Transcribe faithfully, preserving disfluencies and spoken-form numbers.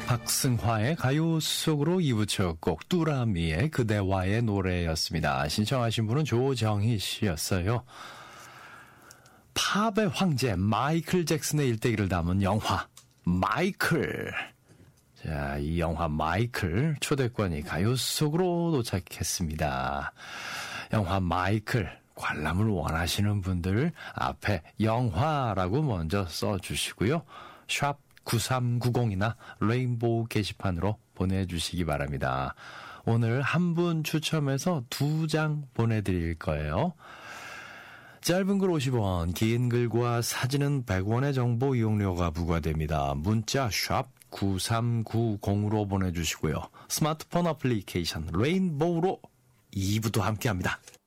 박승화의 가요 속으로 이 부 첫 곡 뚜라미의 그대와의 노래였습니다. 신청하신 분은 조정희 씨였어요. 팝의 황제 마이클 잭슨의 일대기를 담은 영화 마이클. 자, 이 영화 마이클 초대권이 가요 속으로 도착했습니다. 영화 마이클 관람을 원하시는 분들 앞에 영화라고 먼저 써주시고요. 샵 구삼구공이나 레인보우 게시판으로 보내주시기 바랍니다. 오늘 한 분 추첨해서 두 장 보내드릴 거예요. 짧은 글 오십 원, 긴 글과 사진은 백 원의 정보 이용료가 부과됩니다. 문자 샵 구삼구공으로 보내주시고요. 스마트폰 어플리케이션 레인보우로 이 부도 함께합니다.